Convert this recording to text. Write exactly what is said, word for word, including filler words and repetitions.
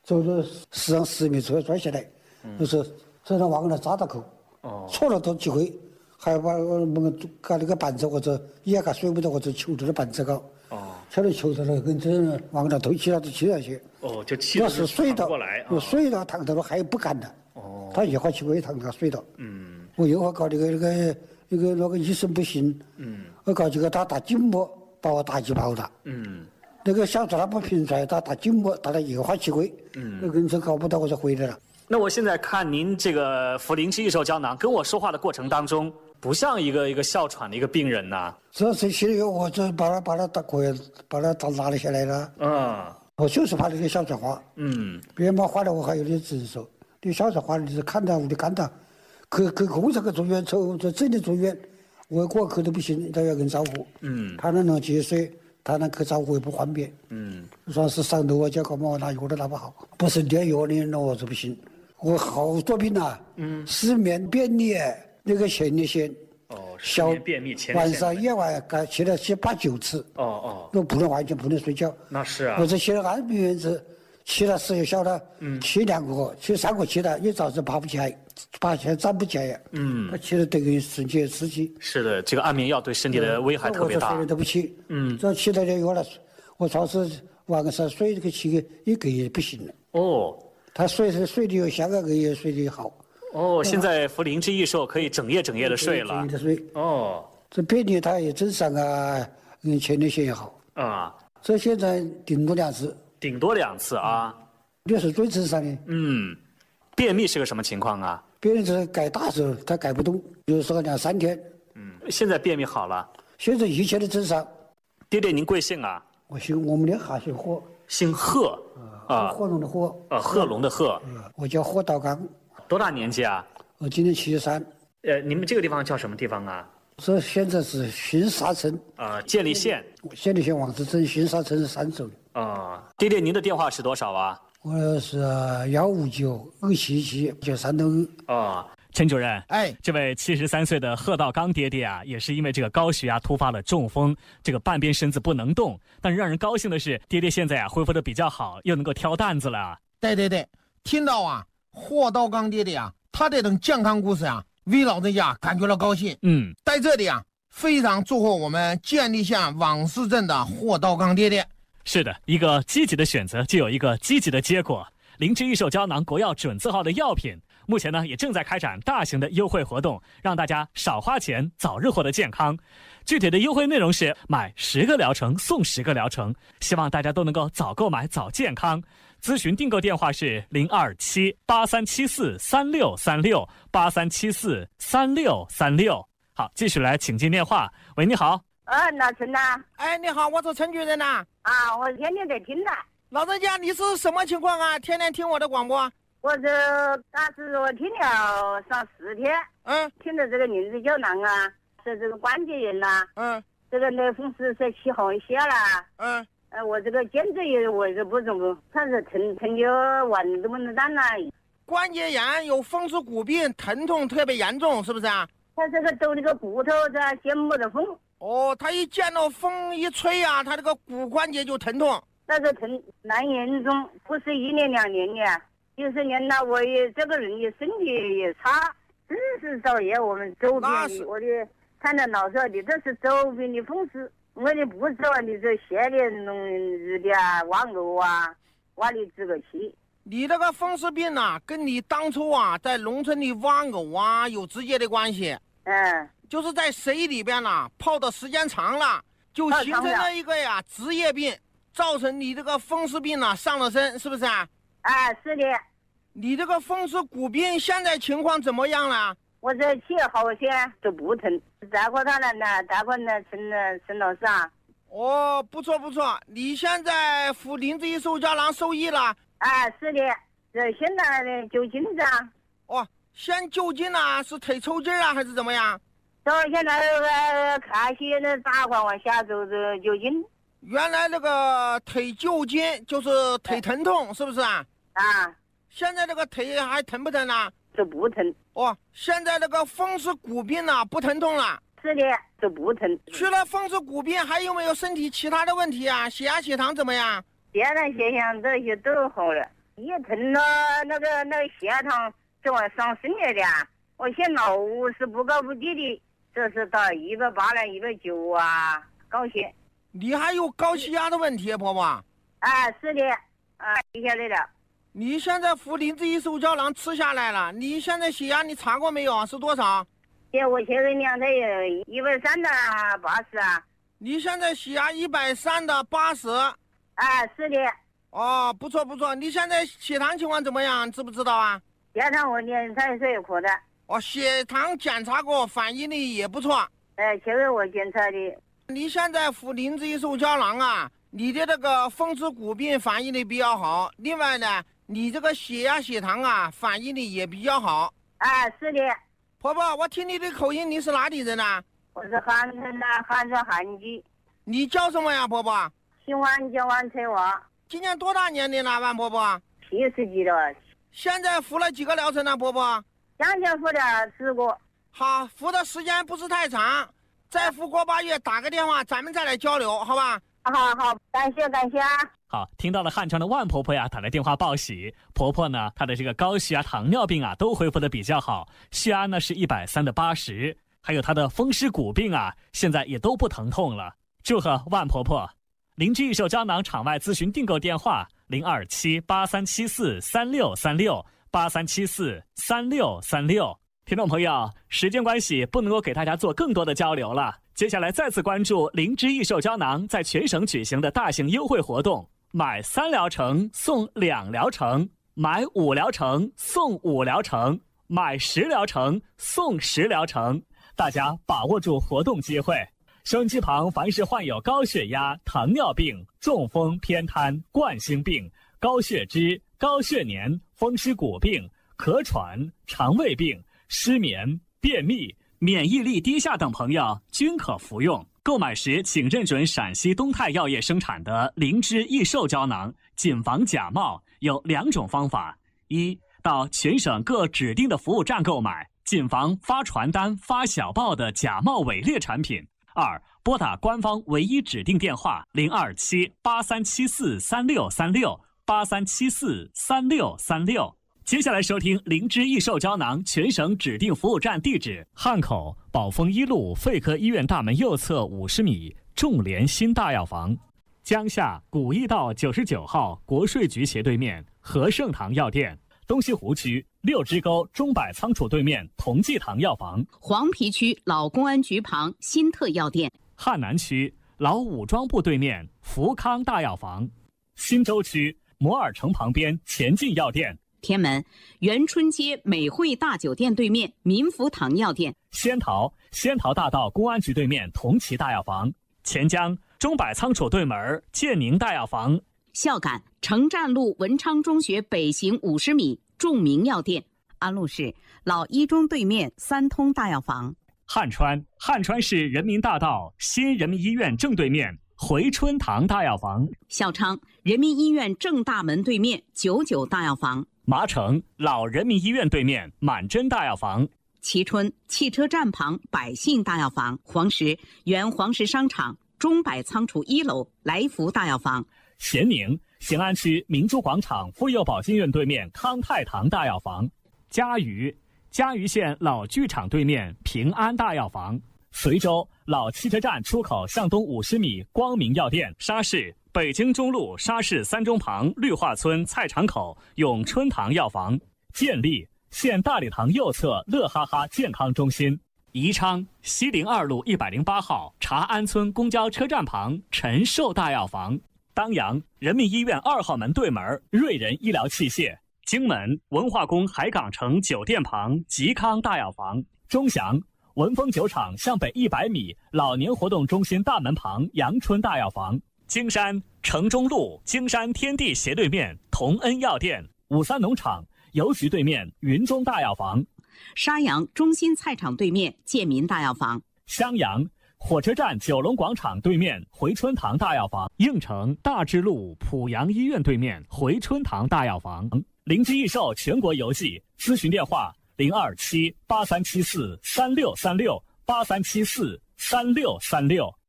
走了十上十米出来摔下来，嗯、就是这种往那扎到口，哦，错了都机会，还要把我们搞那个板子或者也搞睡不着或者球着的板子搞，哦，敲了球着了跟这往那头起了都起了些， 哦，就气要是睡到过来， 有睡到躺头了还不干的，哦，他一会儿去我一躺他睡到，嗯，我一会儿搞这个那个那个那个医生不行，嗯，我搞这个他打筋膜把我打击跑了，嗯。那个小子他不平摔，他打筋膜，打了一花气鬼，嗯，那根本搞不到，我就回来了。 那我现在看您这个茯苓汁益寿胶囊，跟我说话的过程当中，不像一个一个哮喘的一个病人呐。 这次去了以后，我就把他把他打过，把他打拿了下来了。嗯，我就是怕那个哮喘化。嗯，别人把话的我还有点承受。你哮喘化，你是看到屋里看到，去去公司去住院，抽在这里住院，我过去都不行，都要人照顾。嗯，他那能接水。他那去照顾也不方便，嗯，说是上头啊，叫干嘛拿药都拿不好，不是点药呢，那我就不行。我好多病啊，嗯，失眠、便秘，那个前列腺， 哦，失眠、便秘、前列腺，晚上夜晚该起来起八九次，哦哦，都不能完全不能睡觉。 那是啊， 我这起了安眠药子，起了时又晓得，嗯，起两个，起三个起来，一早上爬不起来。爬起来站不起来呀，嗯，他起来等于神经刺激。 是的，这个安眠药对身体的危害特别大。 我睡都不起，嗯，这起来了以后了，我超市晚上睡这个起个一个月不行了。哦，他睡是睡得有下个月睡得好。 哦，现在茯苓汁益寿可以整夜整夜的睡了。 整夜的睡。哦，这便秘他也正常啊，嗯，前列腺也好。啊，这现在顶多两次。 顶多两次啊。 这是最正常的。 嗯。便秘是个什么情况啊？ 便秘是改大时候他改不动，有时候两三天。 嗯，现在便秘好了， 现在一切都正常。 爹爹，您贵姓啊？ 我姓我们的哈姓霍。 姓贺。 啊，贺龙的贺。 啊，贺龙的贺。 嗯，我叫霍道刚。 多大年纪啊？ 我今年七十三。 呃，你们这个地方叫什么地方啊？ 这现在是新沙村。 啊，建立县。 建立县王子镇新沙村是三州。 啊，爹爹，您的电话是多少啊？ 我是幺五九二七七九三六二。 哦，陈主任， 哎， 这位七十三岁的贺道刚爹爹啊，也是因为这个高血压突发了中风，这个半边身子不能动。但是让人高兴的是，爹爹现在啊恢复的比较好，又能够挑担子了。 对对对，听到啊，贺道刚爹爹啊，他这种健康故事啊，为老人家感觉到高兴。嗯，在这里啊，非常祝贺我们建立县网市镇的贺道刚爹爹。 是的，一个积极的选择就有一个积极的结果。灵芝益寿胶囊国药准字号的药品，目前呢也正在开展大型的优惠活动，让大家少花钱，早日获得健康。具体的优惠内容是买十个疗程送十个疗程，希望大家都能够早购买早健康。咨询订购电话是零二七八三七四三六三六八三七四三六三六。好，继续来请进电话。喂，你好。 呃，老陈呐。 哎，你好，我是陈主任呐。 啊，我天天在听的。 老人家，你是什么情况啊？天天听我的广播？ 我这当时我听了上四天，嗯，听着这个灵芝胶囊啊，是这个关节炎呐，嗯，这个类风湿是起红血了，嗯，呃，我这个肩椎也我是不怎么，它是疼疼就完这么淡了。 关节炎有风湿骨病，疼痛特别严重，是不是啊？ 他这个抖那个骨头这肩没得风。 哦，他一见到风一吹啊，他这个骨关节就疼痛。 那个疼蛮严重，不是一年两年的，就是年了我也这个人也身体也差，只是找也我们周边的，我的看到老说的这是周边的风湿，我的不知道你这些年弄日的啊，挖藕啊，挖的这个气。 你这个风湿病啊，跟你当初啊在农村里挖藕啊有直接的关系。嗯。就是在水里边啊泡的时间长了，就形成了一个呀职业病，造成你这个风湿病啊上了身，是不是啊？ 啊，是的。 你这个风湿骨病现在情况怎么样了？ 我这气好些就不疼，再过他了呢，再过呢，陈陈老师啊。 哦，不错不错，你现在服灵芝益寿胶囊受益了？ 啊，是的，这现在的救筋子啊。 哦，先救筋啊，是腿抽筋啊，还是怎么样？ 到现在呃看些那打光往下走这救筋。 原来那个腿旧筋就是腿疼痛，是不是啊？ 啊， 现在这个腿还疼不疼啊？ 这不疼。 哦，现在这个风湿骨病啊不疼痛了。 是的，这不疼。 除了风湿骨病，还有没有身体其他的问题啊？血压、血糖怎么样？ 血糖、血糖这些都好了。 也疼了，那个那个血糖这往上升了的，我现老是不高不低的，这是到一百八了，一百九啊，高血。 你还有高血压的问题，婆婆？ 啊，是的，啊，记下来了。 你现在服灵芝益寿胶囊吃下来了，你现在血压你查过没有？是多少？ 现我现在量的有一百三的八十啊。 你现在血压一百三的八十？ 啊，是的。 哦，不错不错，你现在血糖情况怎么样？知不知道啊？ 血糖我检查是有可的。 哦，血糖检查过，反应力也不错。 呃，这个我检查的。 你现在服灵芝益寿胶囊啊，你的这个风湿骨病反应力比较好。另外呢，你这个血压、血糖啊，反应力也比较好。 啊，是的。 婆婆，我听你的口音，你是哪里人啊？ 我是汉城的，汉城汉基。 你叫什么呀，婆婆？ 姓王，叫王翠华。 今年多大年龄了，王婆婆？ 七十几了。 现在服了几个疗程呢，婆婆？ 将近服了十个。 好，服的时间不是太长，再服个把月，打个电话，咱们再来交流，好吧？ 好好，感谢感谢啊。 好，听到了汉城的万婆婆呀打来电话报喜，婆婆呢她的这个高血压、糖尿病啊都恢复的比较好，血压呢是一百三的八十，还有她的风湿骨病啊现在也都不疼痛了。祝贺万婆婆！灵芝益寿胶囊场外咨询订购电话零二七八三七四三六三六八三七四三六三六。听众朋友，时间关系不能够给大家做更多的交流了，接下来再次关注灵芝益寿胶囊在全省举行的大型优惠活动，买三疗程送两疗程，买五疗程送五疗程，买十疗程送十疗程，大家把握住活动机会。收音机旁凡是患有高血压、糖尿病、中风、偏瘫、冠心病、高血脂、高血粘、风湿骨病、咳喘、肠胃病、失眠、便秘、免疫力低下等朋友均可服用。购买时请认准陕西东泰药业生产的灵芝益寿胶囊，谨防假冒。有两种方法：一，到全省各指定的服务站购买，谨防发传单、发小报的假冒伪劣产品；二，拨打官方唯一指定电话零二七八三七四三六三六八三七四三六三六。接下来收听灵芝益寿胶囊全省指定服务站地址：汉口宝丰一路肺科医院大门右侧五十米众联新大药房，江夏古驿道九十九号国税局斜对面和盛堂药店，东西湖区六支沟钟柏仓储对面同济堂药房， 黄陂区老公安局旁新特药店， 汉南区老武装部对面福康大药房，新洲区摩尔城旁边前进药店， 天门元春街美汇大酒店对面民福堂药店， 仙桃仙桃大道公安局对面同齐大药房，钱江钟柏仓储对门建宁大药房， 孝感城站路文昌中学北行五十米众明药店，安陆市老一中对面三通大药房， 汉川汉川市人民大道新人民医院正对面回春堂大药房， 孝昌人民医院正大门对面九九大药房， 麻城老人民医院对面满珍大药房， 蕲春汽车站旁百信大药房，黄石原黄石商场钟柏仓储一楼来福大药房， 咸宁咸安区明珠广场妇幼保健院对面康泰堂大药房，嘉鱼嘉鱼县老剧场对面平安大药房，随州老汽车站出口向东五十米光明药店，沙市北京中路沙市三中旁绿化村菜场口永春堂药房，建立县大礼堂右侧乐哈哈健康中心，宜昌西陵二路一百零八号茶安村公交车站旁陈寿大药房，当阳人民医院二号门对门瑞仁医疗器械，荆门文化宫海港城酒店旁吉康大药房，钟祥文峰酒厂向北一百米老年活动中心大门旁阳春大药房，京山城中路京山天地斜对面同恩药店，五三农场邮局对面云中大药房， 沙阳中心菜场对面建民大药房， 襄阳火车站九龙广场对面回春堂大药房，应城大智路濮阳医院对面回春堂大药房，灵芝益寿全国邮寄咨询电话零二七八三七四三六三六八三七四三六三六。